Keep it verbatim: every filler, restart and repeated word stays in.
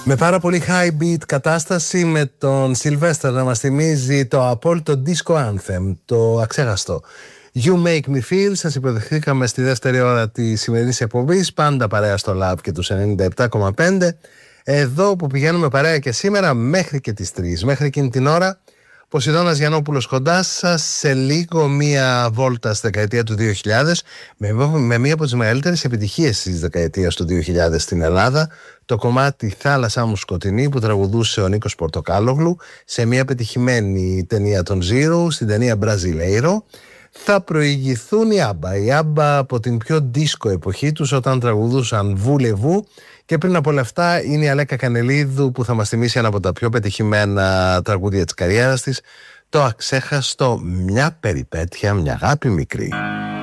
Με πάρα πολύ high beat κατάσταση, με τον Sylvester να μας θυμίζει το απόλυτο disco anthem, το αξέχαστο You Make Me Feel. Σας υποδεχθήκαμε στη δεύτερη ώρα της σημερινής εκπομπής, πάντα παρέα στο Lab και τους ενενήντα επτά κόμμα πέντε. Εδώ που πηγαίνουμε παρέα και σήμερα μέχρι και τις τρεις. Μέχρι εκείνη την ώρα, Ποσειδώνας Γιαννόπουλος κοντά σας, σε λίγο μία βόλτα στη δεκαετία του δύο χιλιάδες με, με μία από τις μεγαλύτερες επιτυχίες της δεκαετίας του δύο χιλιάδες στην Ελλάδα, το κομμάτι «Θάλασσά μου σκοτεινή» που τραγουδούσε ο Νίκος Πορτοκάλογλου σε μία πετυχημένη ταινία των Zero, στην ταινία Brasileiro. Θα προηγηθούν οι Άμπα. Οι Άμπα από την πιο δίσκο εποχή τους, όταν τραγουδούσαν Βούλεβου, και πριν από όλα αυτά είναι η Αλέκα Κανελίδου που θα μας θυμίσει ένα από τα πιο πετυχημένα τραγούδια της καριέρας της, το αξέχαστο «Μια περιπέτεια, μια αγάπη μικρή».